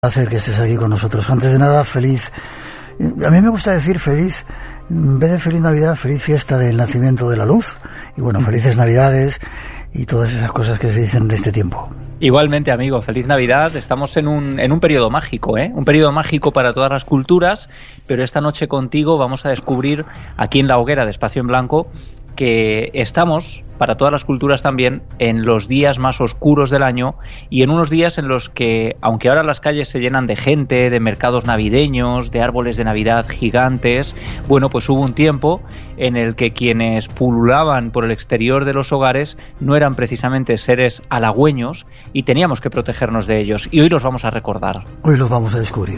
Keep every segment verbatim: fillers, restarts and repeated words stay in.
placer que estés aquí con nosotros. Antes de nada, feliz, a mí me gusta decir feliz, en vez de feliz Navidad, feliz fiesta del nacimiento de la luz, y bueno, felices Navidades y todas esas cosas que se dicen en este tiempo. Igualmente, amigo, feliz Navidad. Estamos en un, en un periodo mágico, ¿eh? Un periodo mágico para todas las culturas, pero esta noche contigo vamos a descubrir aquí en La Hoguera de Espacio en Blanco que estamos, para todas las culturas también, en los días más oscuros del año y en unos días en los que, aunque ahora las calles se llenan de gente, de mercados navideños, de árboles de Navidad gigantes, bueno, pues hubo un tiempo en el que quienes pululaban por el exterior de los hogares no eran precisamente seres halagüeños y teníamos que protegernos de ellos. Y hoy los vamos a recordar. Hoy los vamos a descubrir.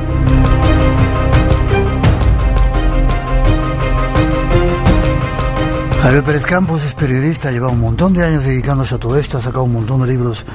Javier Pérez Campos es periodista, lleva un montón de años dedicándose a todo esto, ha sacado un montón de libros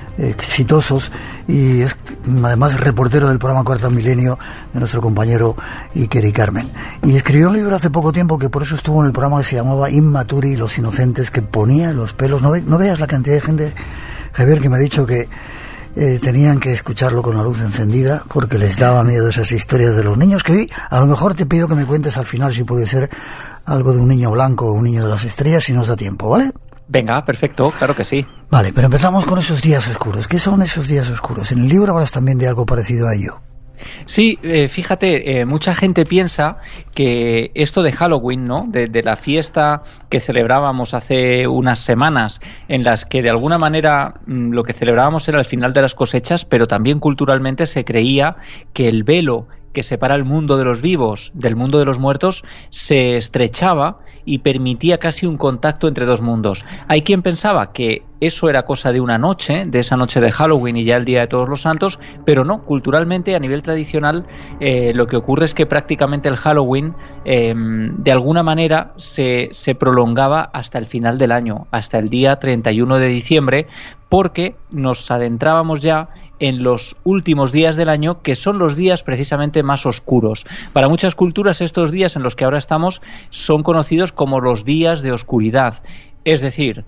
exitosos y es además reportero del programa Cuarto Milenio de nuestro compañero Iker y Carmen. Y escribió un libro hace poco tiempo que por eso estuvo en el programa que se llamaba Inmaturi, los inocentes, que ponía los pelos. No, ve, no veas la cantidad de gente, Javier, que me ha dicho que eh, tenían que escucharlo con la luz encendida porque les daba miedo esas historias de los niños, que hoy a lo mejor te pido que me cuentes al final si puede ser algo de un niño blanco o un niño de las estrellas, si nos da tiempo, ¿vale? Venga, perfecto, claro que sí. Vale, pero empezamos con esos días oscuros. ¿Qué son esos días oscuros? En el libro hablas también de algo parecido a ello. Sí, eh, fíjate, eh, mucha gente piensa que esto de Halloween, ¿no? De, de la fiesta que celebrábamos hace unas semanas, en las que de alguna manera mmm, lo que celebrábamos era el final de las cosechas, pero también culturalmente se creía que el velo que separa el mundo de los vivos del mundo de los muertos se estrechaba y permitía casi un contacto entre dos mundos. Hay quien pensaba que eso era cosa de una noche, de esa noche de Halloween y ya el Día de Todos los Santos, pero no, culturalmente, a nivel tradicional, eh, lo que ocurre es que prácticamente el Halloween, eh, de alguna manera, se, se prolongaba hasta el final del año, hasta el día treinta y uno de diciembre, porque nos adentrábamos ya en los últimos días del año, que son los días precisamente más oscuros. Para muchas culturas estos días en los que ahora estamos son conocidos como los días de oscuridad, es decir,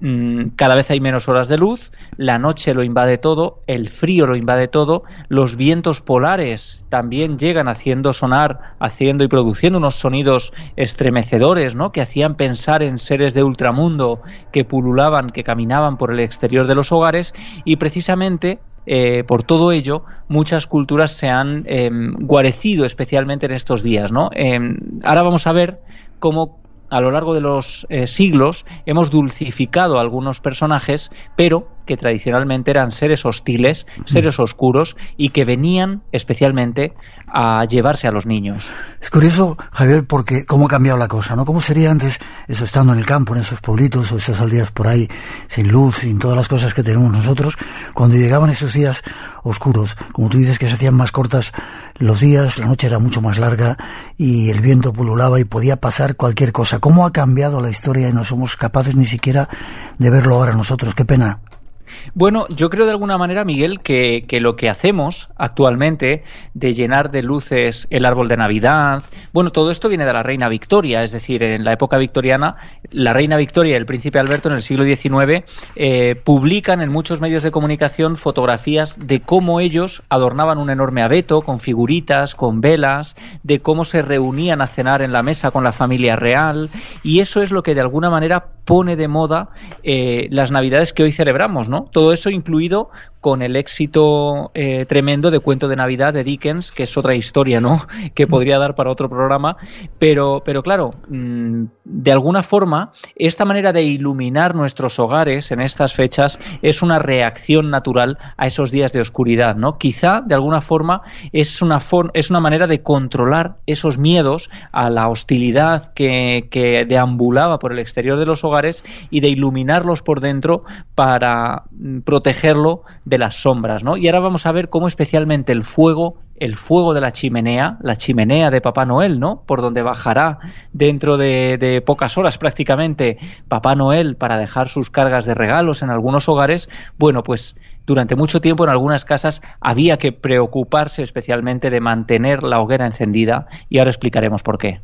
cada vez hay menos horas de luz, la noche lo invade todo, el frío lo invade todo, los vientos polares también llegan haciendo sonar, haciendo y produciendo unos sonidos estremecedores, ¿no? Que hacían pensar en seres de ultramundo que pululaban, que caminaban por el exterior de los hogares, y precisamente Eh, por todo ello, muchas culturas se han eh, guarecido especialmente en estos días, ¿no? Eh, ahora vamos a ver cómo a lo largo de los eh, siglos hemos dulcificado a algunos personajes, pero que tradicionalmente eran seres hostiles, seres oscuros y que venían especialmente a llevarse a los niños. Es curioso, Javier, porque cómo ha cambiado la cosa, ¿no? ¿Cómo sería antes eso estando en el campo, en esos pueblitos o esas aldeas por ahí, sin luz, sin todas las cosas que tenemos nosotros, cuando llegaban esos días oscuros, como tú dices, que se hacían más cortas los días, la noche era mucho más larga y el viento pululaba y podía pasar cualquier cosa? ¿Cómo ha cambiado la historia y no somos capaces ni siquiera de verlo ahora nosotros? Qué pena. Bueno, yo creo de alguna manera, Miguel, que, que lo que hacemos actualmente de llenar de luces el árbol de Navidad, bueno, todo esto viene de la reina Victoria, es decir, en la época victoriana, la reina Victoria y el príncipe Alberto en el siglo diecinueve eh, publican en muchos medios de comunicación fotografías de cómo ellos adornaban un enorme abeto con figuritas, con velas, de cómo se reunían a cenar en la mesa con la familia real, y eso es lo que de alguna manera pone de moda eh, las Navidades que hoy celebramos, ¿no? Todo eso incluido con el éxito eh, tremendo de Cuento de Navidad de Dickens, que es otra historia, ¿no?, que podría dar para otro programa, pero, pero claro, mmm, de alguna forma, esta manera de iluminar nuestros hogares en estas fechas es una reacción natural a esos días de oscuridad, ¿no? Quizá, de alguna forma, es una, for- es una manera de controlar esos miedos a la hostilidad que, que deambulaba por el exterior de los hogares y de iluminarlos por dentro para protegerlo de las sombras, ¿no? Y ahora vamos a ver cómo especialmente el fuego, el fuego de la chimenea, la chimenea de Papá Noel, ¿no?, por donde bajará dentro de, de pocas horas prácticamente Papá Noel para dejar sus cargas de regalos en algunos hogares, bueno, pues durante mucho tiempo en algunas casas había que preocuparse especialmente de mantener la hoguera encendida, y ahora explicaremos por qué.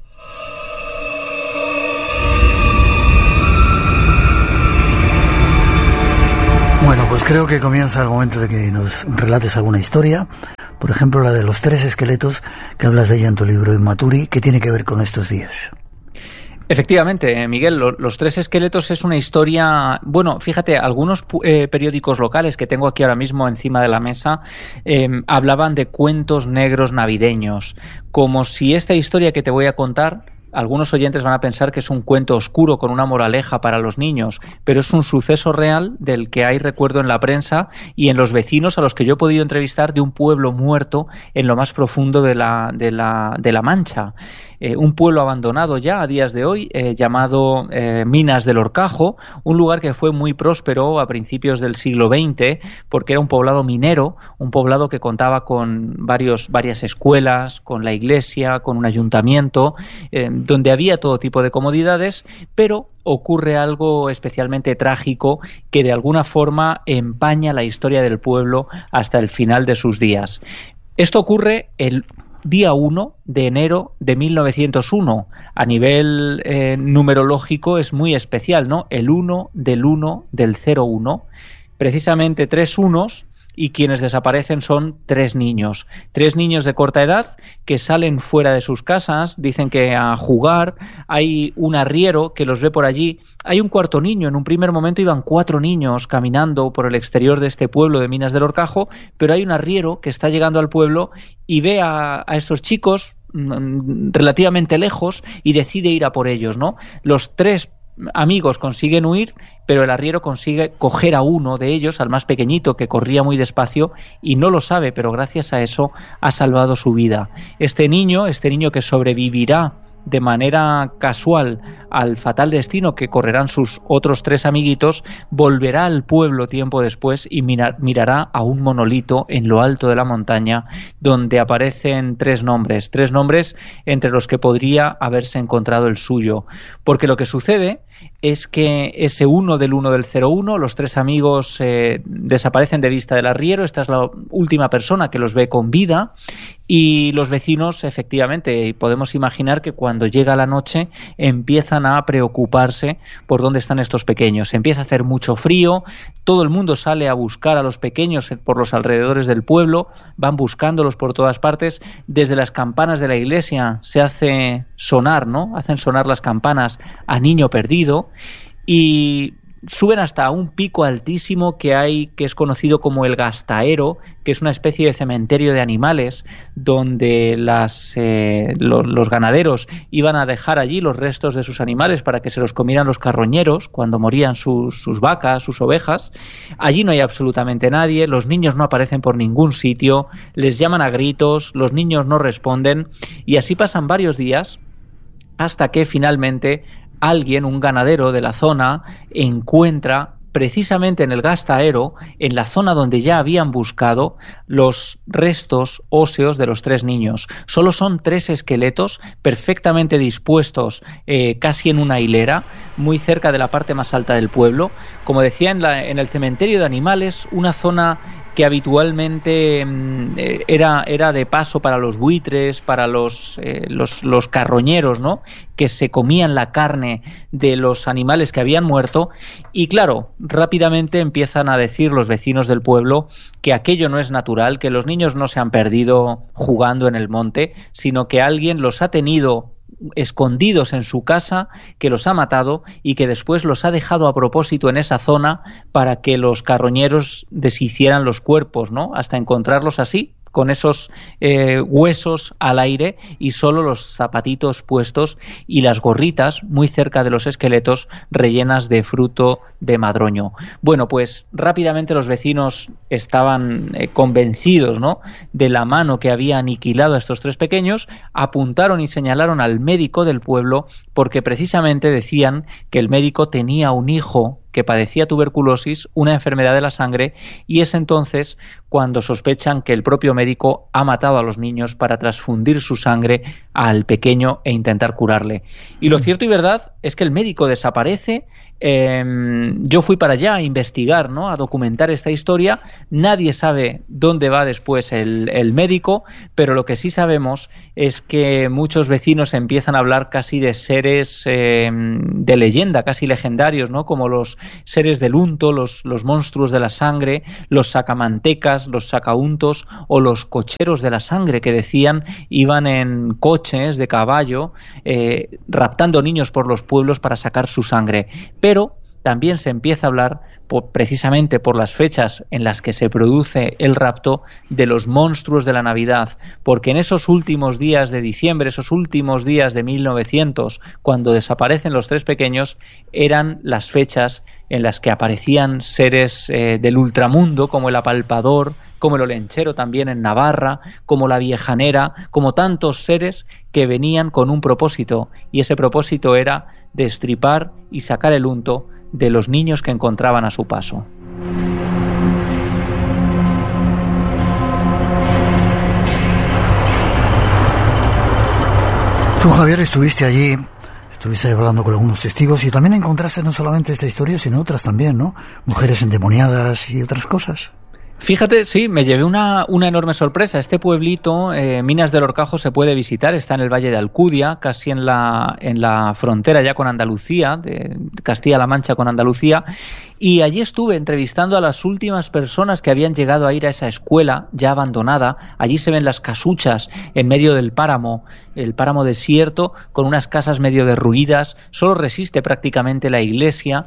Bueno, pues creo que comienza el momento de que nos relates alguna historia. Por ejemplo, la de los tres esqueletos, que hablas de ella en tu libro Inmaturi, que tiene que ver con estos días. Efectivamente, Miguel, lo, los tres esqueletos es una historia... Bueno, fíjate, algunos eh, periódicos locales que tengo aquí ahora mismo encima de la mesa eh, hablaban de cuentos negros navideños, como si esta historia que te voy a contar... Algunos oyentes van a pensar que es un cuento oscuro con una moraleja para los niños, pero es un suceso real del que hay recuerdo en la prensa y en los vecinos a los que yo he podido entrevistar de un pueblo muerto en lo más profundo de la, de la, de la Mancha. Eh, un pueblo abandonado ya a días de hoy, eh, llamado eh, Minas del Horcajo, un lugar que fue muy próspero a principios del siglo veinte, porque era un poblado minero, un poblado que contaba con varios, varias escuelas, con la iglesia, con un ayuntamiento, eh, donde había todo tipo de comodidades, pero ocurre algo especialmente trágico que de alguna forma empaña la historia del pueblo hasta el final de sus días. Esto ocurre el día uno de enero de mil novecientos uno. A nivel eh, numerológico es muy especial, ¿no? El uno del uno del cero uno. Precisamente tres unos, y quienes desaparecen son tres niños. Tres niños de corta edad que salen fuera de sus casas, dicen que a jugar. Hay un arriero que los ve por allí. Hay un cuarto niño. En un primer momento iban cuatro niños caminando por el exterior de este pueblo de Minas del Horcajo, pero hay un arriero que está llegando al pueblo y ve a, a estos chicos mmm, relativamente lejos y decide ir a por ellos, ¿no? Los tres amigos consiguen huir, pero el arriero consigue coger a uno de ellos, al más pequeñito, que corría muy despacio, y no lo sabe, pero gracias a eso ha salvado su vida. Este niño, este niño que sobrevivirá de manera casual al fatal destino que correrán sus otros tres amiguitos, volverá al pueblo tiempo después y mirar, mirará a un monolito en lo alto de la montaña donde aparecen tres nombres, tres nombres entre los que podría haberse encontrado el suyo. Porque lo que sucede es que ese uno del uno del cero uno, los tres amigos eh, desaparecen de vista del arriero. Esta es la última persona que los ve con vida. Y los vecinos, efectivamente, podemos imaginar que cuando llega la noche empiezan a preocuparse por dónde están estos pequeños. Empieza a hacer mucho frío, todo el mundo sale a buscar a los pequeños por los alrededores del pueblo, van buscándolos por todas partes. Desde las campanas de la iglesia se hace sonar, ¿no? Hacen sonar las campanas a niño perdido y suben hasta un pico altísimo que hay, que es conocido como el Gastaero, que es una especie de cementerio de animales donde las, eh, lo, los ganaderos iban a dejar allí los restos de sus animales para que se los comieran los carroñeros cuando morían sus, sus vacas, sus ovejas. Allí no hay absolutamente nadie, los niños no aparecen por ningún sitio, les llaman a gritos, los niños no responden y así pasan varios días hasta que finalmente alguien, un ganadero de la zona, encuentra precisamente en el Gastaero, en la zona donde ya habían buscado, los restos óseos de los tres niños. Solo son tres esqueletos perfectamente dispuestos, eh, casi en una hilera, muy cerca de la parte más alta del pueblo. Como decía, en, la, en el cementerio de animales, una zona que habitualmente eh, era, era de paso para los buitres, para los, eh, los, los carroñeros, ¿no?, que se comían la carne de los animales que habían muerto. Y claro, rápidamente empiezan a decir los vecinos del pueblo que aquello no es natural, que los niños no se han perdido jugando en el monte, sino que alguien los ha tenido escondidos en su casa, que los ha matado y que después los ha dejado a propósito en esa zona para que los carroñeros deshicieran los cuerpos, ¿no?, hasta encontrarlos así, con esos eh, huesos al aire y solo los zapatitos puestos y las gorritas muy cerca de los esqueletos rellenas de fruto de madroño. Bueno, pues rápidamente los vecinos estaban eh, convencidos, ¿no?, de la mano que había aniquilado a estos tres pequeños, apuntaron y señalaron al médico del pueblo porque precisamente decían que el médico tenía un hijo que padecía tuberculosis, una enfermedad de la sangre, y es entonces cuando sospechan que el propio médico ha matado a los niños para transfundir su sangre al pequeño e intentar curarle. Y lo cierto y verdad es que el médico desaparece, Eh, yo fui para allá a investigar, ¿no? A documentar esta historia. Nadie sabe dónde va después el, el médico, pero lo que sí sabemos es que muchos vecinos empiezan a hablar casi de seres eh, de leyenda, casi legendarios, ¿no? Como los seres del unto, los, los monstruos de la sangre, los sacamantecas, los sacauntos o los cocheros de la sangre, que decían iban en coches de caballo eh, raptando niños por los pueblos para sacar su sangre. Pero también se empieza a hablar, por, precisamente por las fechas en las que se produce el rapto, de los monstruos de la Navidad, porque en esos últimos días de diciembre, esos últimos días de mil novecientos, cuando desaparecen los tres pequeños, eran las fechas en las que aparecían seres eh, del ultramundo, como el apalpador, como el olenchero también en Navarra, como la viejanera, como tantos seres que venían con un propósito, y ese propósito era destripar y sacar el unto de los niños que encontraban a su paso. Tú, Javier, estuviste allí, estuviste hablando con algunos testigos y también encontraste no solamente esta historia, sino otras también, ¿no? Mujeres endemoniadas y otras cosas. Fíjate, sí, me llevé una, una enorme sorpresa. Este pueblito, eh, Minas del Horcajo, se puede visitar, está en el Valle de Alcudia, casi en la, en la frontera ya con Andalucía, de Castilla-La Mancha con Andalucía, y allí estuve entrevistando a las últimas personas que habían llegado a ir a esa escuela ya abandonada. Allí se ven las casuchas en medio del páramo, el páramo desierto, con unas casas medio derruidas, solo resiste prácticamente la iglesia,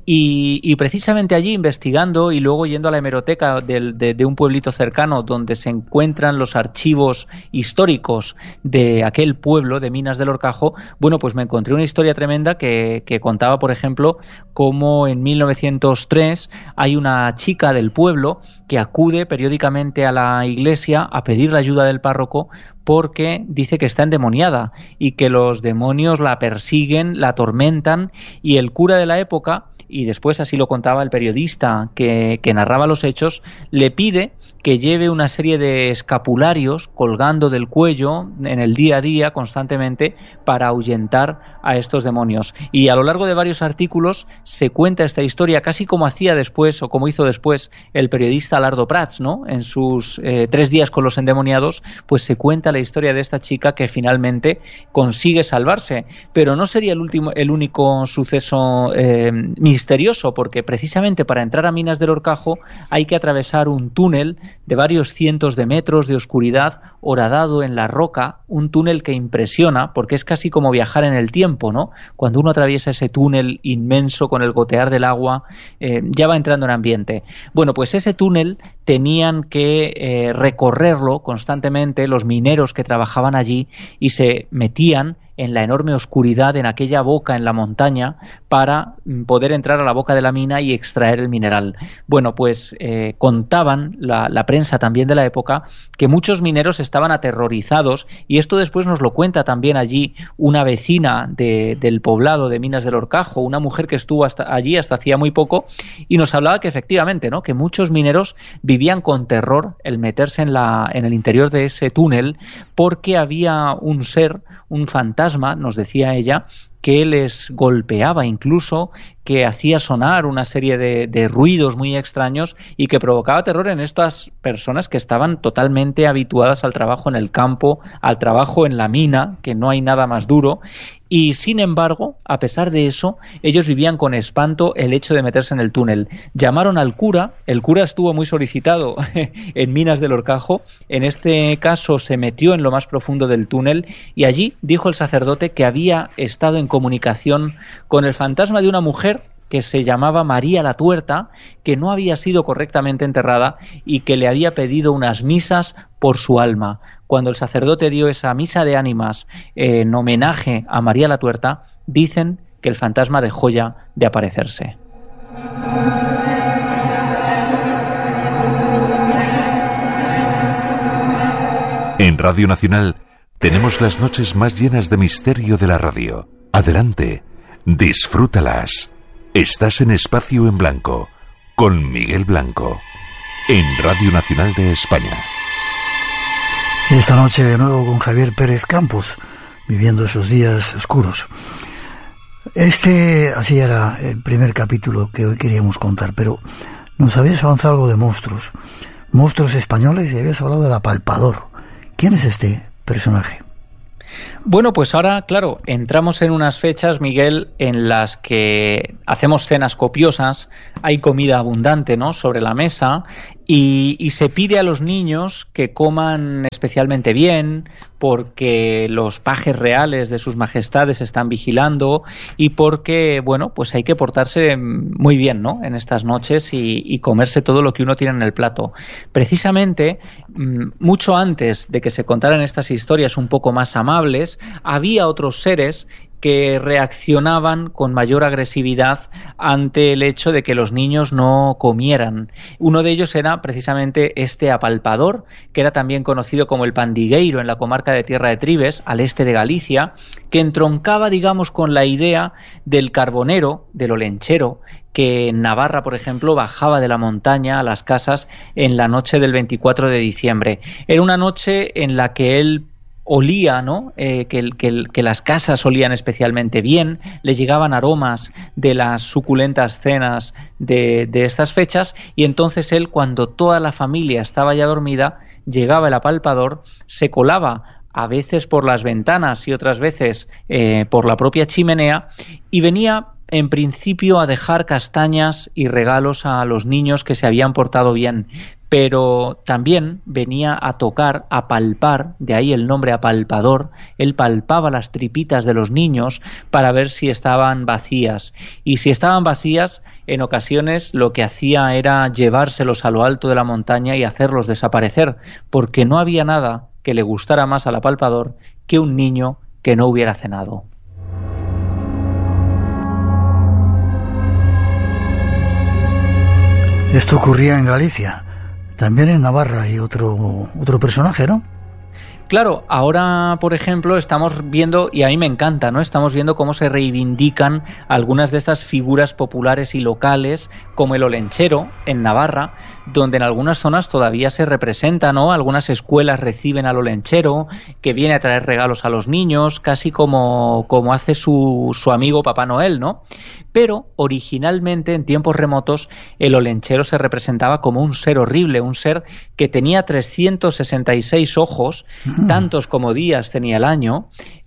y, y precisamente allí investigando y luego yendo a la hemeroteca de De, de un pueblito cercano donde se encuentran los archivos históricos de aquel pueblo de Minas del Horcajo, bueno, pues me encontré una historia tremenda que, que contaba, por ejemplo, cómo en mil novecientos tres hay una chica del pueblo que acude periódicamente a la iglesia a pedir la ayuda del párroco porque dice que está endemoniada y que los demonios la persiguen, la atormentan, y el cura de la época, y después así lo contaba el periodista que, que narraba los hechos, le pide que lleve una serie de escapularios colgando del cuello en el día a día constantemente para ahuyentar a estos demonios. Y a lo largo de varios artículos se cuenta esta historia, casi como hacía después o como hizo después el periodista Alardo Prats, ¿no? En sus eh, tres días con los endemoniados, pues se cuenta la historia de esta chica que finalmente consigue salvarse. Pero no sería el último, el único suceso eh, misterioso, porque precisamente para entrar a Minas del Horcajo hay que atravesar un túnel de varios cientos de metros de oscuridad horadado en la roca, un túnel que impresiona porque es casi como viajar en el tiempo, ¿no? Cuando uno atraviesa ese túnel inmenso con el gotear del agua, eh, ya va entrando en ambiente. Bueno, pues ese túnel tenían que eh, recorrerlo constantemente los mineros que trabajaban allí y se metían en la enorme oscuridad, en aquella boca en la montaña, para poder entrar a la boca de la mina y extraer el mineral. Bueno, pues eh, contaban la, la prensa también de la época que muchos mineros estaban aterrorizados, y esto después nos lo cuenta también allí una vecina de, del poblado de Minas del Horcajo, una mujer que estuvo hasta allí hasta hacía muy poco, y nos hablaba que efectivamente, ¿no?, que muchos mineros vivían con terror el meterse en, la, en el interior de ese túnel, porque había un ser, un fantasma, nos decía ella, que les golpeaba incluso, que hacía sonar una serie de, de ruidos muy extraños y que provocaba terror en estas personas que estaban totalmente habituadas al trabajo en el campo, al trabajo en la mina, que no hay nada más duro. Y sin embargo, a pesar de eso, ellos vivían con espanto el hecho de meterse en el túnel. Llamaron al cura, el cura estuvo muy solicitado en Minas del Horcajo, en este caso se metió en lo más profundo del túnel y allí dijo el sacerdote que había estado en comunicación con el fantasma de una mujer que se llamaba María la Tuerta, que no había sido correctamente enterrada y que le había pedido unas misas por su alma. Cuando el sacerdote dio esa misa de ánimas eh, en homenaje a María la Tuerta, dicen que el fantasma dejó ya de aparecerse. En Radio Nacional tenemos las noches más llenas de misterio de la radio. Adelante, disfrútalas. Estás en Espacio en Blanco, con Miguel Blanco, en Radio Nacional de España. Esta noche de nuevo con Javier Pérez Campos, viviendo esos días oscuros. Este, así era el primer capítulo que hoy queríamos contar, pero nos habías avanzado algo de monstruos, monstruos españoles, y habías hablado del apalpador. ¿Quién es este personaje? Bueno, pues ahora, claro, entramos en unas fechas, Miguel, en las que hacemos cenas copiosas, hay comida abundante, ¿no?, sobre la mesa, y, y se pide a los niños que coman especialmente bien, porque los pajes reales de sus majestades están vigilando y porque, bueno, pues hay que portarse muy bien, ¿no?, en estas noches y, y comerse todo lo que uno tiene en el plato. Precisamente, mucho antes de que se contaran estas historias un poco más amables, había otros seres que reaccionaban con mayor agresividad ante el hecho de que los niños no comieran. Uno de ellos era precisamente este apalpador, que era también conocido como el pandigueiro en la comarca de Tierra de Tribes, al este de Galicia, que entroncaba, digamos, con la idea del carbonero, del olenchero, que en Navarra, por ejemplo, bajaba de la montaña a las casas en la noche del veinticuatro de diciembre. Era una noche en la que él olía, ¿no?, eh, que, que, que las casas olían especialmente bien, le llegaban aromas de las suculentas cenas de, de estas fechas, y entonces él, cuando toda la familia estaba ya dormida, llegaba el apalpador, se colaba a veces por las ventanas y otras veces eh, por la propia chimenea, y venía en principio a dejar castañas y regalos a los niños que se habían portado bien, pero también venía a tocar, a palpar, de ahí el nombre apalpador. Él palpaba las tripitas de los niños para ver si estaban vacías, y si estaban vacías, en ocasiones lo que hacía era llevárselos a lo alto de la montaña y hacerlos desaparecer, porque no había nada que le gustara más al apalpador que un niño que no hubiera cenado. Esto ocurría en Galicia. También en Navarra hay otro, otro personaje, ¿no? Claro, ahora, por ejemplo, estamos viendo, y a mí me encanta, ¿no?, estamos viendo cómo se reivindican algunas de estas figuras populares y locales, como el olenchero en Navarra, donde en algunas zonas todavía se representa, ¿no? Algunas escuelas reciben al olenchero, que viene a traer regalos a los niños, casi como, como hace su, su amigo Papá Noel, ¿no? Pero originalmente, en tiempos remotos, el olenchero se representaba como un ser horrible, un ser que tenía trescientos sesenta y seis ojos, mm. tantos como días tenía el año,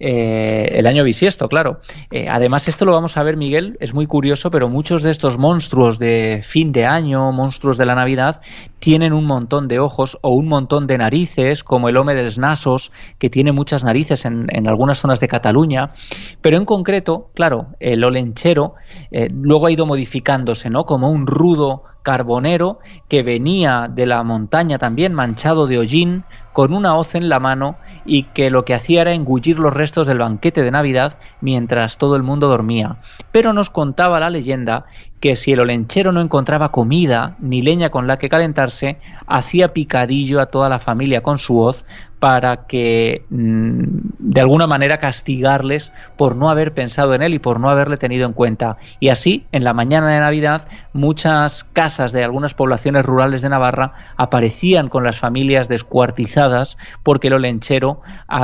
eh, el año bisiesto, claro. Eh, además, esto lo vamos a ver, Miguel, es muy curioso, pero muchos de estos monstruos de fin de año, monstruos de la Navidad, tienen un montón de ojos o un montón de narices, como el home dels Nasos, que tiene muchas narices en, en algunas zonas de Cataluña. Pero en concreto, claro, el olenchero Eh, luego ha ido modificándose, ¿no?, como un rudo carbonero que venía de la montaña también manchado de hollín, con una hoz en la mano, y que lo que hacía era engullir los restos del banquete de Navidad mientras todo el mundo dormía. Pero nos contaba la leyenda que si el olenchero no encontraba comida ni leña con la que calentarse, hacía picadillo a toda la familia con su hoz para que mmm, de alguna manera castigarles por no haber pensado en él y por no haberle tenido en cuenta. Y así, en la mañana de Navidad, muchas casas de algunas poblaciones rurales de Navarra aparecían con las familias descuartizadas porque el olenchero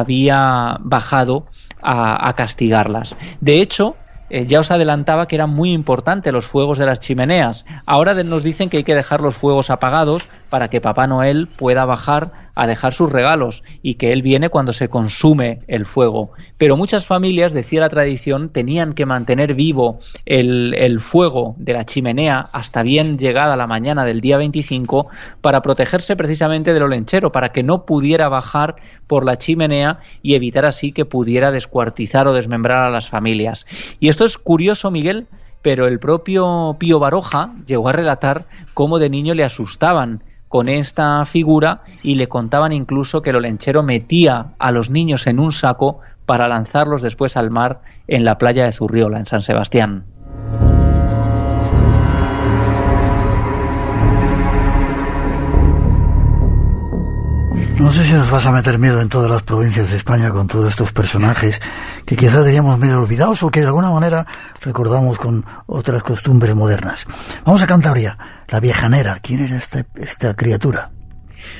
había bajado a, a castigarlas. De hecho, Eh, ya os adelantaba que eran muy importantes los fuegos de las chimeneas. Ahora nos dicen que hay que dejar los fuegos apagados para que Papá Noel pueda bajar a dejar sus regalos, y que él viene cuando se consume el fuego. Pero muchas familias, decía la tradición, tenían que mantener vivo el, el fuego de la chimenea hasta bien llegada la mañana del día veinticinco para protegerse precisamente del olenchero, para que no pudiera bajar por la chimenea y evitar así que pudiera descuartizar o desmembrar a las familias. Y esto es curioso, Miguel, pero el propio Pío Baroja llegó a relatar cómo de niño le asustaban con esta figura y le contaban incluso que el olenchero metía a los niños en un saco para lanzarlos después al mar en la playa de Zurriola, en San Sebastián. No sé si nos vas a meter miedo en todas las provincias de España con todos estos personajes que quizás teníamos medio olvidados o que de alguna manera recordamos con otras costumbres modernas. Vamos a Cantabria, la Viejanera. ¿Quién era esta, esta criatura?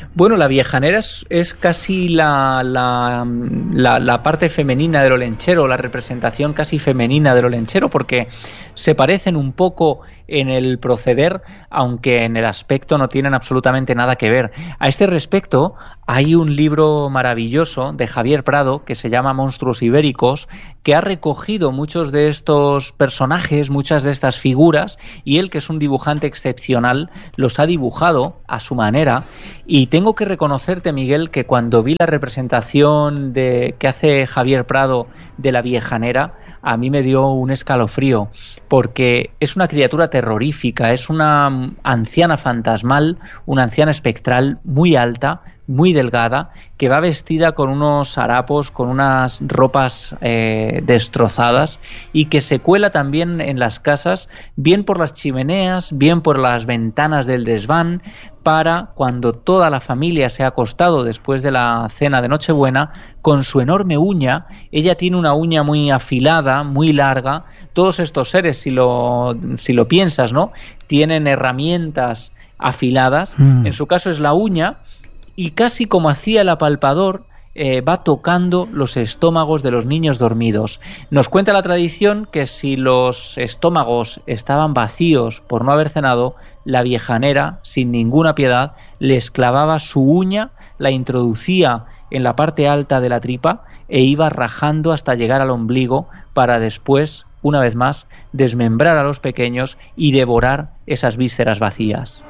Bueno, la viejanera es, es casi la, la, la, la parte femenina del olenchero, la representación casi femenina del olenchero, porque se parecen un poco en el proceder, aunque en el aspecto no tienen absolutamente nada que ver. A este respecto, hay un libro maravilloso de Javier Prado que se llama Monstruos Ibéricos, que ha recogido muchos de estos personajes, muchas de estas figuras, y él, que es un dibujante excepcional, los ha dibujado a su manera. Y tengo que reconocerte, Miguel, que cuando vi la representación de, que hace Javier Prado de la viejanera, a mí me dio un escalofrío, porque es una criatura terrorífica, es una anciana fantasmal, una anciana espectral muy alta, muy delgada, que va vestida con unos harapos, con unas ropas eh, destrozadas, y que se cuela también en las casas, bien por las chimeneas, bien por las ventanas del desván, para cuando toda la familia se ha acostado después de la cena de Nochebuena, con su enorme uña. Ella tiene una uña muy afilada, muy larga. Todos estos seres, si lo, si lo piensas, ¿no?, tienen herramientas afiladas. Mm. En su caso es la uña, y casi como hacía el apalpador, eh, va tocando los estómagos de los niños dormidos. Nos cuenta la tradición que si los estómagos estaban vacíos por no haber cenado, la viejanera, sin ninguna piedad, les clavaba su uña, la introducía en la parte alta de la tripa e iba rajando hasta llegar al ombligo, para después, una vez más, desmembrar a los pequeños y devorar esas vísceras vacías.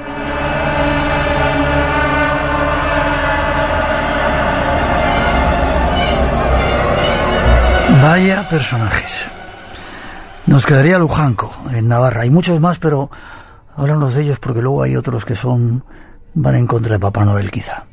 Vaya personajes. Nos quedaría Lujanco en Navarra. Hay muchos más, pero háblanos de ellos, porque luego hay otros que son van en contra de Papá Noel, quizá.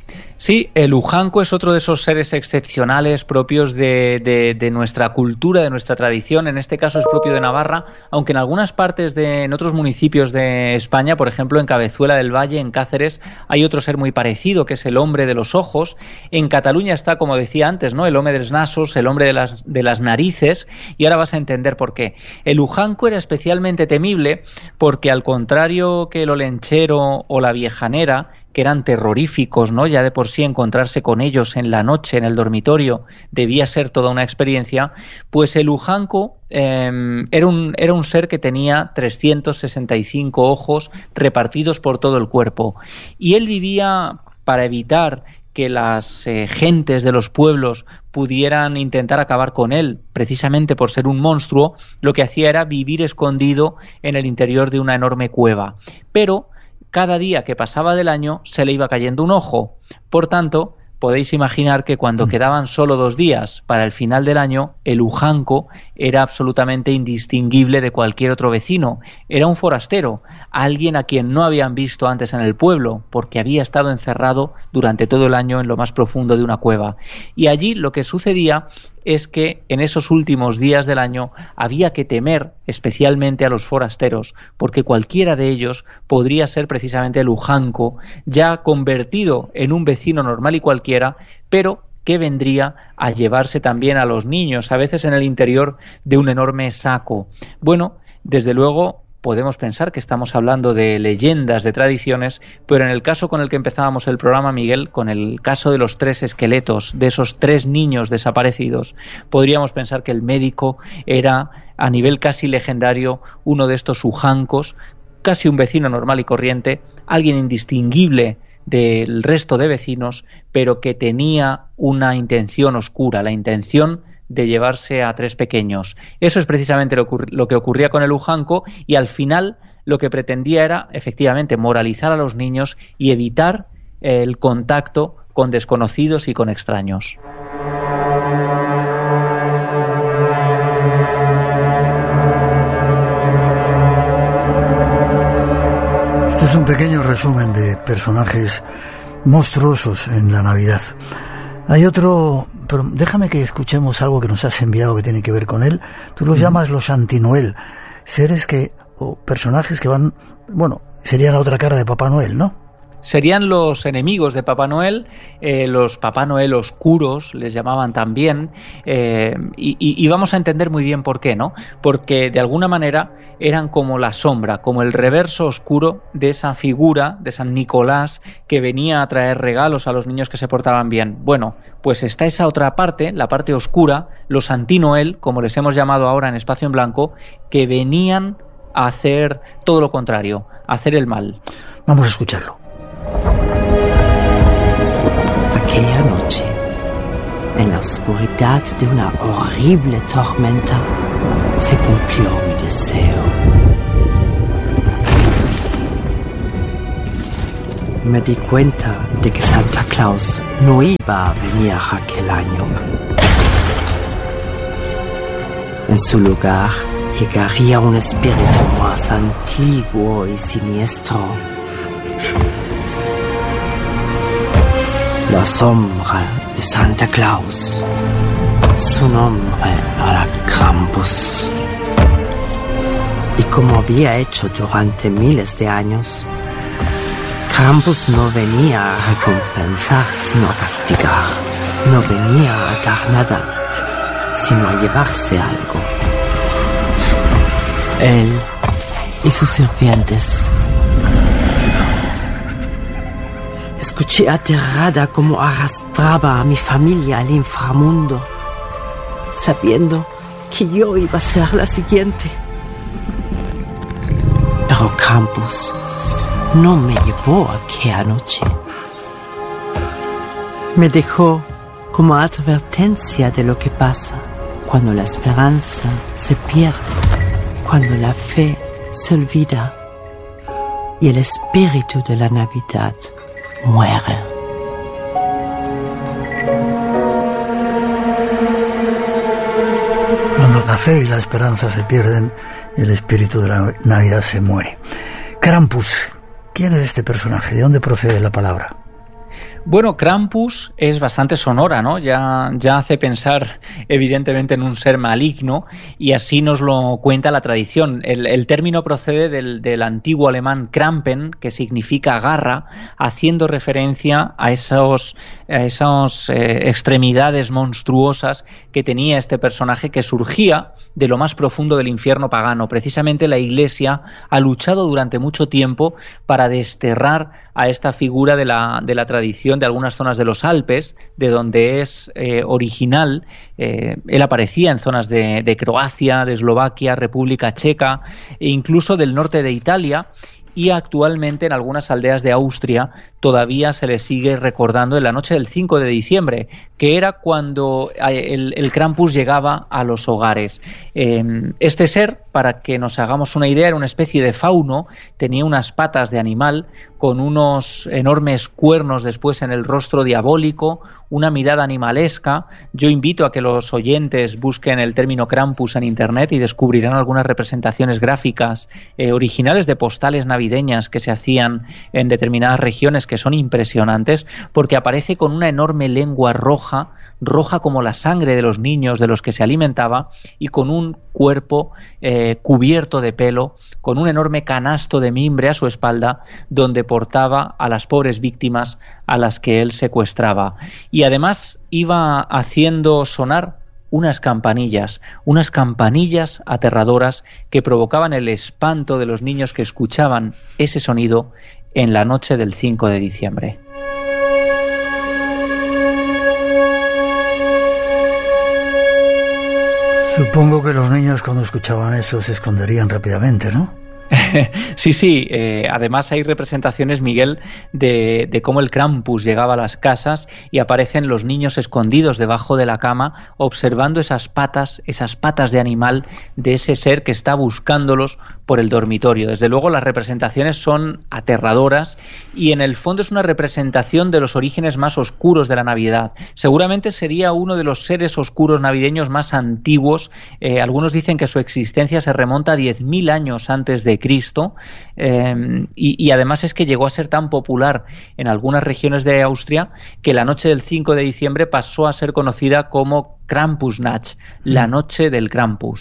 Sí, el Lujanco es otro de esos seres excepcionales propios de, de, de nuestra cultura, de nuestra tradición. En este caso es propio de Navarra, aunque en algunas partes de, en otros municipios de España, por ejemplo en Cabezuela del Valle, en Cáceres, hay otro ser muy parecido, que es el hombre de los ojos. En Cataluña está, como decía antes, ¿no?, el hombre de los nasos, el hombre de las, de las narices, y ahora vas a entender por qué. El Lujanco era especialmente temible porque, al contrario que el olenchero o la viejanera, que eran terroríficos, ¿no?, ya de por sí encontrarse con ellos en la noche en el dormitorio debía ser toda una experiencia, pues el Lujanco eh, era, un, era un ser que tenía trescientos sesenta y cinco ojos repartidos por todo el cuerpo, y él vivía, para evitar que las eh, gentes de los pueblos pudieran intentar acabar con él, precisamente por ser un monstruo, lo que hacía era vivir escondido en el interior de una enorme cueva. Pero cada día que pasaba del año se le iba cayendo un ojo. Por tanto, podéis imaginar que cuando quedaban solo dos días para el final del año, el Lujanco era absolutamente indistinguible de cualquier otro vecino. Era un forastero, alguien a quien no habían visto antes en el pueblo, porque había estado encerrado durante todo el año en lo más profundo de una cueva. Y allí lo que sucedía es que en esos últimos días del año había que temer especialmente a los forasteros, porque cualquiera de ellos podría ser precisamente el Lujanco, ya convertido en un vecino normal y cualquiera, pero que vendría a llevarse también a los niños, a veces en el interior de un enorme saco. Bueno, desde luego podemos pensar que estamos hablando de leyendas, de tradiciones, pero en el caso con el que empezábamos el programa, Miguel, con el caso de los tres esqueletos, de esos tres niños desaparecidos, podríamos pensar que el médico era, a nivel casi legendario, uno de estos Lujancos, casi un vecino normal y corriente, alguien indistinguible del resto de vecinos, pero que tenía una intención oscura, la intención de llevarse a tres pequeños. Eso es precisamente lo, lo que ocurría con el Lujanco, y al final lo que pretendía era efectivamente moralizar a los niños y evitar el contacto con desconocidos y con extraños. Este es un pequeño resumen de personajes monstruosos en la Navidad. Hay otro, pero déjame que escuchemos algo que nos has enviado que tiene que ver con él. Tú los mm. llamas los Antinoel, seres que, o personajes que van, bueno, serían la otra cara de Papá Noel, ¿no? Serían los enemigos de Papá Noel, eh, los Papá Noel oscuros, les llamaban también, eh, y, y vamos a entender muy bien por qué, ¿no? Porque de alguna manera eran como la sombra, como el reverso oscuro de esa figura de San Nicolás que venía a traer regalos a los niños que se portaban bien. Bueno, pues está esa otra parte, la parte oscura, los anti-Noel, como les hemos llamado ahora en Espacio en Blanco, que venían a hacer todo lo contrario, a hacer el mal. Vamos a escucharlo. Aquella noche, en la oscuridad de una horrible tormenta, se cumplió mi deseo. Me di cuenta de que Santa Claus no iba a venir aquel año. En su lugar, llegaría un espíritu más antiguo y siniestro. La sombra de Santa Claus. Su nombre era Krampus. Y como había hecho durante miles de años, Krampus no venía a recompensar, sino a castigar. No venía a dar nada, sino a llevarse algo. Él y sus sirvientes. Escuché aterrada cómo arrastraba a mi familia al inframundo, sabiendo que yo iba a ser la siguiente. Pero Krampus no me llevó aquella noche. Me dejó como advertencia de lo que pasa cuando la esperanza se pierde, cuando la fe se olvida y el espíritu de la Navidad muere. Cuando la fe y la esperanza se pierden, el espíritu de la Navidad se muere. Krampus, ¿quién es este personaje? ¿De dónde procede la palabra? Bueno, Krampus es bastante sonora, ¿no? Ya, ya hace pensar evidentemente en un ser maligno y así nos lo cuenta la tradición. El, el término procede del, del antiguo alemán Krampen, que significa garra, haciendo referencia a esos, a esas eh, extremidades monstruosas que tenía este personaje que surgía de lo más profundo del infierno pagano. Precisamente la Iglesia ha luchado durante mucho tiempo para desterrar a esta figura de la, de la tradición de algunas zonas de los Alpes, de donde es eh, original. Eh, él aparecía en zonas de, de Croacia, de Eslovaquia, República Checa e incluso del norte de Italia. Y actualmente en algunas aldeas de Austria todavía se le sigue recordando en la noche del cinco de diciembre, que era cuando el, el Krampus llegaba a los hogares. Eh, este ser, para que nos hagamos una idea, era una especie de fauno, tenía unas patas de animal con unos enormes cuernos después en el rostro diabólico, una mirada animalesca. Yo invito a que los oyentes busquen el término Krampus en internet y descubrirán algunas representaciones gráficas eh, originales de postales navideñas que se hacían en determinadas regiones que son impresionantes, porque aparece con una enorme lengua roja, roja como la sangre de los niños de los que se alimentaba, y con un cuerpo eh, cubierto de pelo, con un enorme canasto de mimbre a su espalda, donde portaba a las pobres víctimas a las que él secuestraba. Y además iba haciendo sonar unas campanillas, unas campanillas aterradoras que provocaban el espanto de los niños que escuchaban ese sonido en la noche del cinco de diciembre. Supongo que los niños cuando escuchaban eso se esconderían rápidamente, ¿no? Sí, sí, eh, además hay representaciones, Miguel, de, de cómo el Krampus llegaba a las casas y aparecen los niños escondidos debajo de la cama observando esas patas, esas patas de animal de ese ser que está buscándolos por el dormitorio. Desde luego las representaciones son aterradoras y en el fondo es una representación de los orígenes más oscuros de la Navidad. Seguramente sería uno de los seres oscuros navideños más antiguos. Eh, algunos dicen que su existencia se remonta a diez mil años antes de Cristo, eh, y, y además es que llegó a ser tan popular en algunas regiones de Austria que la noche del cinco de diciembre pasó a ser conocida como Krampusnacht, la noche del Krampus.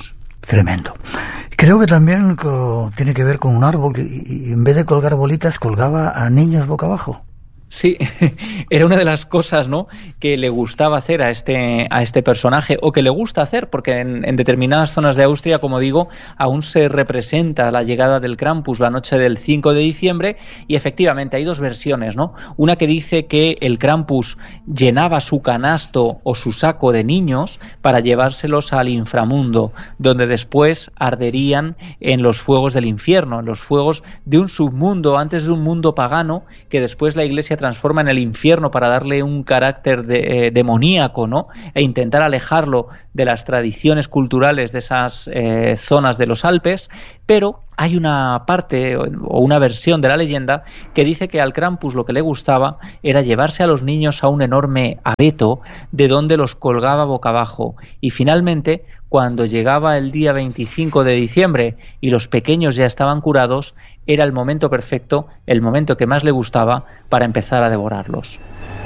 Tremendo. Creo que también co, tiene que ver con un árbol que y, y en vez de colgar bolitas colgaba a niños boca abajo. Sí, era una de las cosas, ¿no?, que le gustaba hacer a este a este personaje, o que le gusta hacer, porque en, en determinadas zonas de Austria, como digo, aún se representa la llegada del Krampus la noche del cinco de diciembre, y efectivamente hay dos versiones, ¿no? Una que dice que el Krampus llenaba su canasto o su saco de niños para llevárselos al inframundo, donde después arderían en los fuegos del infierno, en los fuegos de un submundo, antes de un mundo pagano, que después la Iglesia transforma en el infierno para darle un carácter de, eh, demoníaco, ¿no?, e intentar alejarlo de las tradiciones culturales de esas eh, zonas de los Alpes. Pero hay una parte o una versión de la leyenda que dice que al Krampus lo que le gustaba era llevarse a los niños a un enorme abeto de donde los colgaba boca abajo, y finalmente, cuando llegaba el día veinticinco de diciembre y los pequeños ya estaban curados, era el momento perfecto, el momento que más le gustaba para empezar a devorarlos.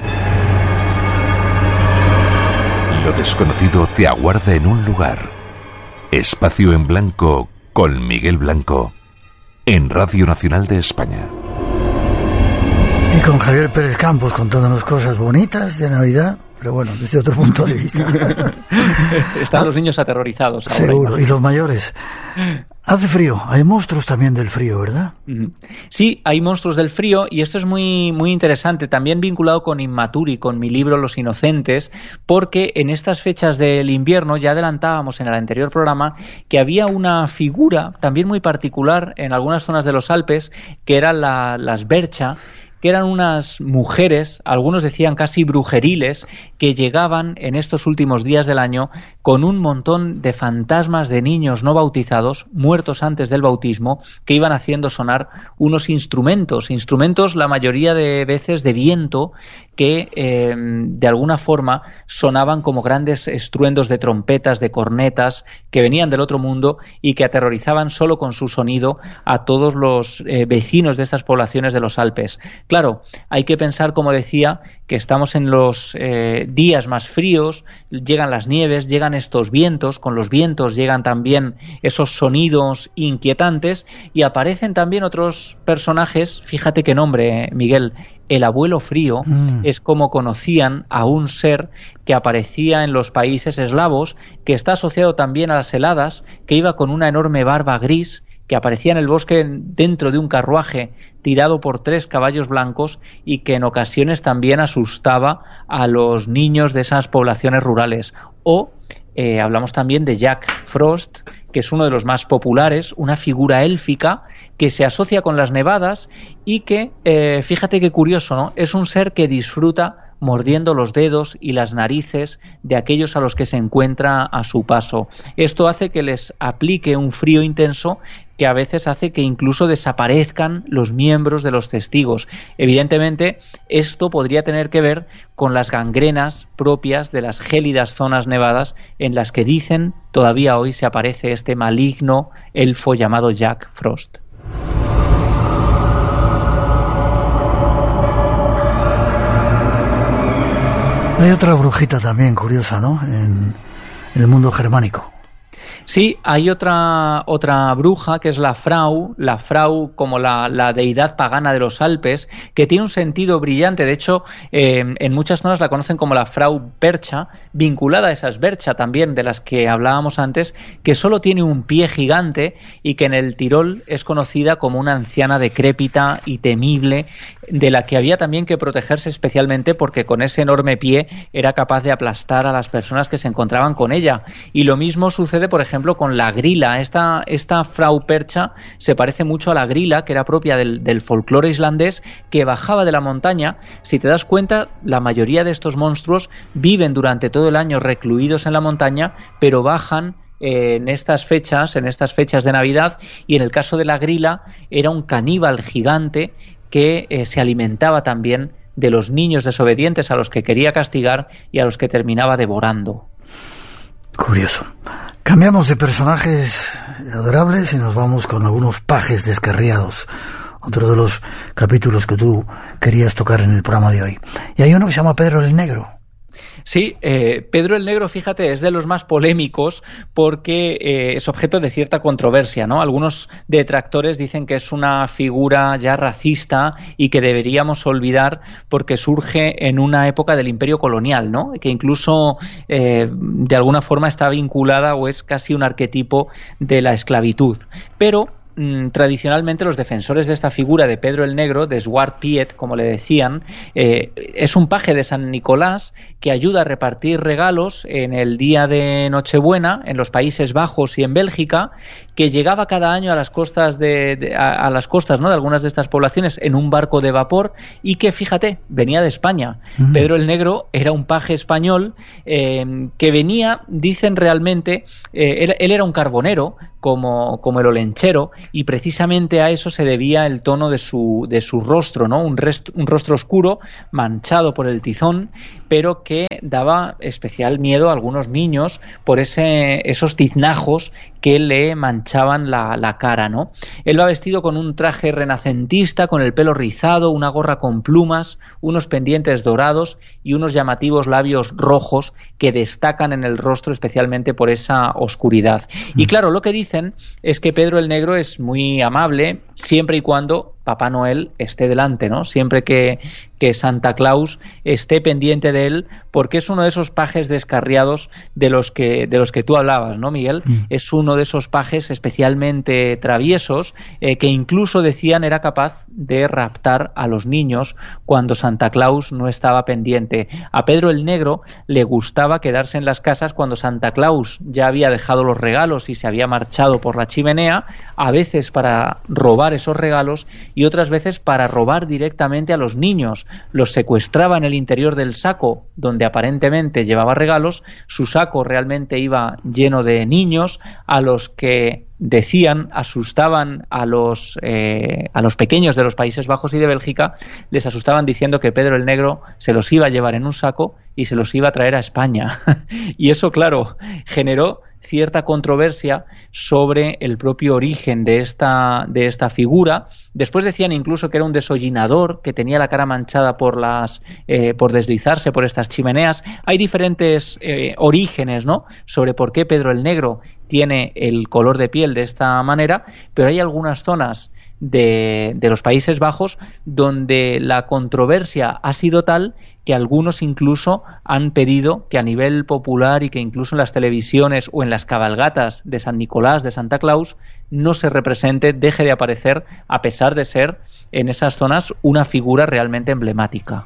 Lo desconocido te aguarda en un lugar. Espacio en Blanco con Miguel Blanco en Radio Nacional de España. Y con Javier Pérez Campos contándonos cosas bonitas de Navidad, pero bueno, desde otro punto de vista. Están los niños aterrorizados ahora. Seguro, y los mayores. Hace frío, hay monstruos también del frío, ¿verdad? Sí, hay monstruos del frío, y esto es muy, muy interesante, también vinculado con Inmaturi, con mi libro Los Inocentes, porque en estas fechas del invierno ya adelantábamos en el anterior programa que había una figura también muy particular en algunas zonas de los Alpes, que eran la, las Bercha, que eran unas mujeres, algunos decían casi brujeriles, que llegaban en estos últimos días del año con un montón de fantasmas de niños no bautizados, muertos antes del bautismo, que iban haciendo sonar unos instrumentos, instrumentos la mayoría de veces de viento, que eh, de alguna forma sonaban como grandes estruendos de trompetas, de cornetas, que venían del otro mundo y que aterrorizaban solo con su sonido a todos los eh, vecinos de estas poblaciones de los Alpes. Claro, hay que pensar, como decía, que estamos en los eh, días más fríos, llegan las nieves, llegan estos vientos, con los vientos llegan también esos sonidos inquietantes, y aparecen también otros personajes. Fíjate qué nombre, Miguel, el abuelo frío, mm. es como conocían a un ser que aparecía en los países eslavos, que está asociado también a las heladas, que iba con una enorme barba gris, que aparecía en el bosque dentro de un carruaje tirado por tres caballos blancos, y que en ocasiones también asustaba a los niños de esas poblaciones rurales. O eh, hablamos también de Jack Frost, que es uno de los más populares, una figura élfica que se asocia con las nevadas y que, eh, fíjate qué curioso, ¿no?, es un ser que disfruta mordiendo los dedos y las narices de aquellos a los que se encuentra a su paso. Esto hace que les aplique un frío intenso que a veces hace que incluso desaparezcan los miembros de los testigos. Evidentemente, esto podría tener que ver con las gangrenas propias de las gélidas zonas nevadas en las que dicen todavía hoy se aparece este maligno elfo llamado Jack Frost. Hay otra brujita también curiosa, ¿no?, en, en el mundo germánico. Sí, hay otra otra bruja que es la Frau, la Frau como la, la deidad pagana de los Alpes, que tiene un sentido brillante. De hecho, eh, en muchas zonas la conocen como la Frau Bercha, vinculada a esas Bercha también de las que hablábamos antes, que solo tiene un pie gigante y que en el Tirol es conocida como una anciana decrépita y temible, de la que había también que protegerse especialmente porque con ese enorme pie era capaz de aplastar a las personas que se encontraban con ella. Y lo mismo sucede, por ejemplo, con la grila. Esta, esta Frau Percha se parece mucho a la grila, que era propia del, del folclore islandés, que bajaba de la montaña. Si te das cuenta, la mayoría de estos monstruos viven durante todo el año recluidos en la montaña, pero bajan en estas fechas, en estas fechas de Navidad, y en el caso de la grila era un caníbal gigante que eh, se alimentaba también de los niños desobedientes a los que quería castigar y a los que terminaba devorando. Curioso. Cambiamos de personajes adorables y nos vamos con algunos pajes descarriados. Otro de los capítulos que tú querías tocar en el programa de hoy. Y hay uno que se llama Pedro el Negro. Sí, eh, Pedro el Negro, fíjate, es de los más polémicos porque eh, es objeto de cierta controversia, ¿no? Algunos detractores dicen que es una figura ya racista y que deberíamos olvidar porque surge en una época del Imperio colonial, ¿no? Que incluso eh, de alguna forma está vinculada o es casi un arquetipo de la esclavitud. Pero tradicionalmente los defensores de esta figura de Pedro el Negro, de Zwart Piet, como le decían, eh, es un paje de San Nicolás que ayuda a repartir regalos en el día de Nochebuena en los Países Bajos y en Bélgica, que llegaba cada año a las costas de, de a, a las costas, ¿no?, de algunas de estas poblaciones en un barco de vapor y que, fíjate, venía de España. Uh-huh. Pedro el Negro era un paje español eh, que venía, dicen realmente, eh, él, él era un carbonero como, como el olenchero, y precisamente a eso se debía el tono de su, de su rostro, ¿no? Un, rest, un rostro oscuro, manchado por el tizón, pero que daba especial miedo a algunos niños por ese, esos tiznajos que le manchaban la, la cara, ¿no? Él va vestido con un traje renacentista, con el pelo rizado, una gorra con plumas, unos pendientes dorados y unos llamativos labios rojos que destacan en el rostro especialmente por esa oscuridad. Y claro, lo que dicen es que Pedro el Negro es muy amable siempre y cuando Papá Noel esté delante, ¿no? Siempre que, que Santa Claus esté pendiente de él, porque es uno de esos pajes descarriados de los que, de los que tú hablabas, ¿no, Miguel? Mm. Es uno de esos pajes especialmente traviesos eh, que incluso decían era capaz de raptar a los niños cuando Santa Claus no estaba pendiente. A Pedro el Negro le gustaba quedarse en las casas cuando Santa Claus ya había dejado los regalos y se había marchado por la chimenea, a veces para robar esos regalos y otras veces para robar directamente a los niños. Los secuestraba en el interior del saco donde aparentemente llevaba regalos. Su saco realmente iba lleno de niños a los que decían, asustaban a los eh, a los pequeños de los Países Bajos y de Bélgica, les asustaban diciendo que Pedro el Negro se los iba a llevar en un saco y se los iba a traer a España. Y eso, claro, generó cierta controversia sobre el propio origen de esta, de esta figura. Después decían incluso que era un desollinador, que tenía la cara manchada por las eh, por deslizarse por estas chimeneas. Hay diferentes eh, orígenes, ¿no?, sobre por qué Pedro el Negro tiene el color de piel de esta manera, pero hay algunas zonas de, de los Países Bajos donde la controversia ha sido tal que algunos incluso han pedido que a nivel popular y que incluso en las televisiones o en las cabalgatas de San Nicolás, de Santa Claus, no se represente, deje de aparecer, a pesar de ser en esas zonas una figura realmente emblemática.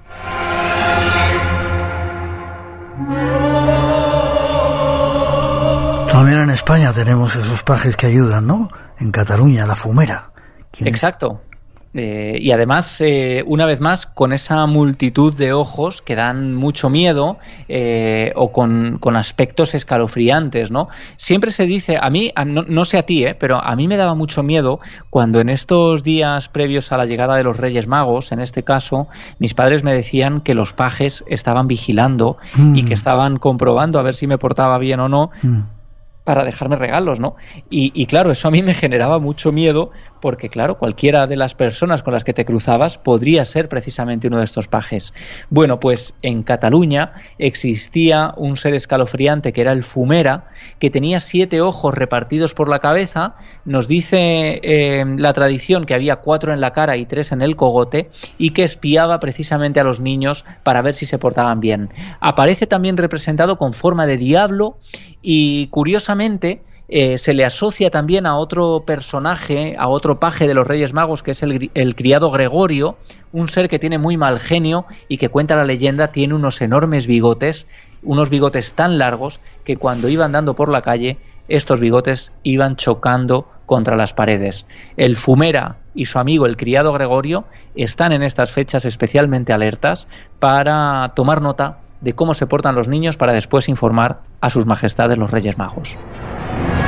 También en España tenemos esos pajes que ayudan, ¿no? En Cataluña, la fumera. Exacto. Eh, y además, eh, una vez más, con esa multitud de ojos que dan mucho miedo eh, o con, con aspectos escalofriantes, ¿no? Siempre se dice, a mí, a, no, no sé a ti, eh, pero a mí me daba mucho miedo cuando en estos días previos a la llegada de los Reyes Magos, en este caso, mis padres me decían que los pajes estaban vigilando mm. y que estaban comprobando a ver si me portaba bien o no. Mm. para dejarme regalos, ¿no? Y, y claro, eso a mí me generaba mucho miedo porque, claro, cualquiera de las personas con las que te cruzabas podría ser precisamente uno de estos pajes. Bueno, pues en Cataluña existía un ser escalofriante que era el fumera, que tenía siete ojos repartidos por la cabeza. Nos dice eh, la tradición que había cuatro en la cara y tres en el cogote y que espiaba precisamente a los niños para ver si se portaban bien. Aparece también representado con forma de diablo y, curiosamente, eh, se le asocia también a otro personaje, a otro paje de los Reyes Magos, que es el, el criado Gregorio, un ser que tiene muy mal genio y que, cuenta la leyenda, tiene unos enormes bigotes, unos bigotes tan largos que cuando iba andando por la calle, estos bigotes iban chocando contra las paredes. El fumera y su amigo el criado Gregorio están en estas fechas especialmente alertas para tomar nota de cómo se portan los niños para después informar a sus majestades los Reyes Magos.